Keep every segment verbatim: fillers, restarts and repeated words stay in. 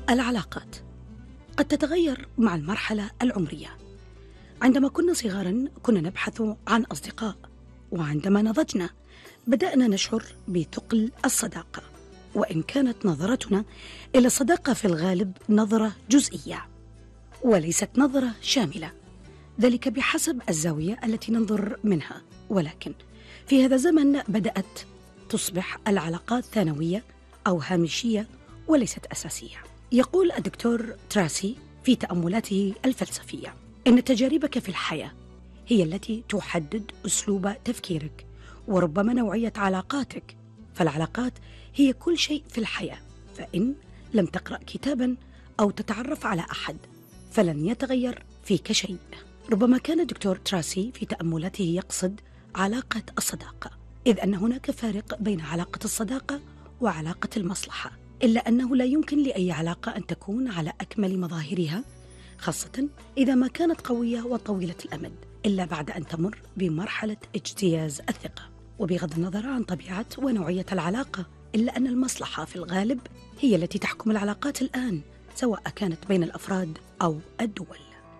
العلاقات قد تتغير مع المرحلة العمرية. عندما كنا صغاراً كنا نبحث عن أصدقاء، وعندما نضجنا بدأنا نشعر بثقل الصداقة، وإن كانت نظرتنا إلى الصداقة في الغالب نظرة جزئية وليست نظرة شاملة، ذلك بحسب الزاوية التي ننظر منها. ولكن في هذا الزمن بدأت تصبح العلاقات ثانوية أو هامشية وليست أساسية. يقول الدكتور تراسي في تأملاته الفلسفية إن تجاربك في الحياة هي التي تحدد أسلوب تفكيرك وربما نوعية علاقاتك، فالعلاقات هي كل شيء في الحياة، فإن لم تقرأ كتاباً أو تتعرف على أحد فلن يتغير فيك شيء. ربما كان الدكتور تراسي في تأملاته يقصد علاقة الصداقة، إذ أن هناك فارق بين علاقة الصداقة وعلاقة المصلحة، إلا أنه لا يمكن لأي علاقة أن تكون على أكمل مظاهرها، خاصة إذا ما كانت قوية وطويلة الأمد، إلا بعد أن تمر بمرحلة اجتياز الثقة. وبغض النظر عن طبيعة ونوعية العلاقة، إلا أن المصلحة في الغالب هي التي تحكم العلاقات الآن، سواء كانت بين الأفراد أو الدول.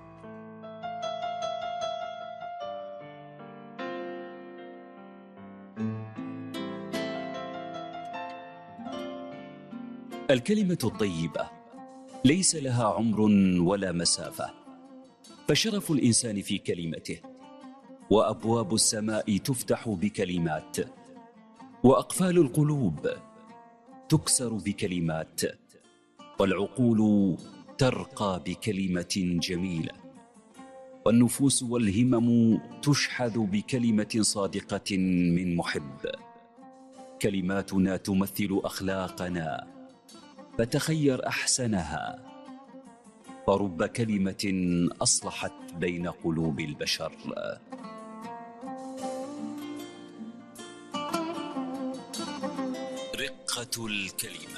الكلمة الطيبة ليس لها عمر ولا مسافة، فشرف الإنسان في كلمته، وأبواب السماء تفتح بكلمات، وأقفال القلوب تكسر بكلمات، والعقول ترقى بكلمة جميلة، والنفوس والهمم تشحذ بكلمة صادقة من محب. كلماتنا تمثل أخلاقنا، فتخير أحسنها، فرب كلمة أصلحت بين قلوب البشر. رقة الكلمة.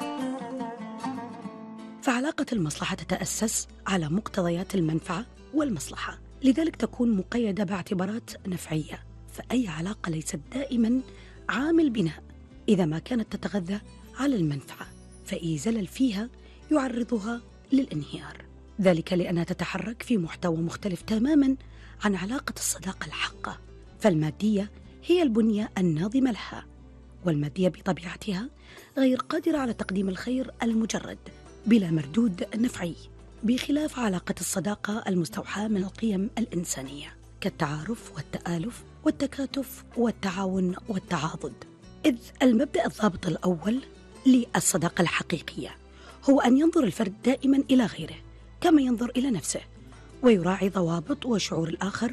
فعلاقة المصلحة تتأسس على مقتضيات المنفعة والمصلحة، لذلك تكون مقيدة باعتبارات نفعية، فأي علاقة ليست دائما عامل بناء إذا ما كانت تتغذى على المنفعة، فأي زلل فيها يعرضها للانهيار، ذلك لأنها تتحرك في محتوى مختلف تماما عن علاقة الصداقة الحقة. فالمادية هي البنية الناظمة لها، والمادية بطبيعتها غير قادرة على تقديم الخير المجرد بلا مردود نفعي، بخلاف علاقة الصداقة المستوحاة من القيم الإنسانية كالتعارف والتآلف والتكاتف والتعاون والتعاضد. إذ المبدأ الضابط الأول للصداقة الحقيقية هو أن ينظر الفرد دائما إلى غيره كما ينظر إلى نفسه، ويراعي ضوابط وشعور الآخر